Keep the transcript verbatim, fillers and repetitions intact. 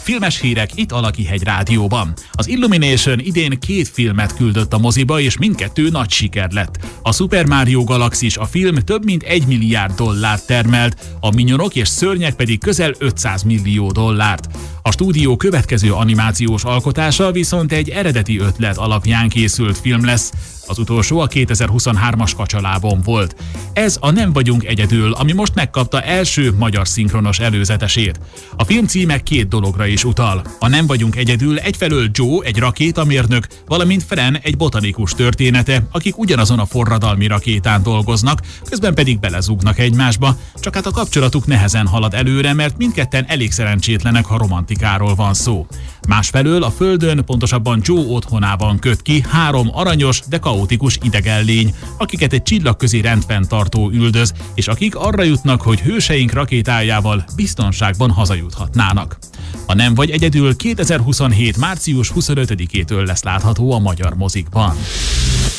Filmes hírek itt a Lakihegy Rádióban. Az Illumination idén két filmet küldött a moziba, és mindkettő nagy siker lett. A Super Mario Galaxis a film több mint egy milliárd dollárt termelt, a Minyonok és Szörnyek pedig közel ötszáz millió dollárt. A stúdió következő animációs alkotása viszont egy eredeti ötlet alapján készült film lesz. Az utolsó a kétezer-huszonhármas Kacsalábon volt. Ez a Nem vagyunk egyedül, ami most megkapta első magyar szinkronos előzetesét. A film címe két dologra is utal. A Nem vagyunk egyedül egyfelől Joe, egy rakétamérnök, valamint Fren, egy botanikus története, akik ugyanazon a forradalmi rakétán dolgoznak, közben pedig belezúgnak egymásba, csak hát a kapcsolatuk nehezen halad előre, mert mindketten elég szerencsétlenek, ha romantikáról van szó. Másfelől a Földön, pontosabban Joe otthonában köt ki három aranyos, de kaotikus idegen lény, akiket egy csillagközi rendfenntartó üldöz, és akik arra jutnak, hogy hőseink rakétájával biztonságban hazajuthatnának. A Nem vagy egyedül kétezer-huszonhét. március huszonötödikétől lesz látható a magyar mozikban.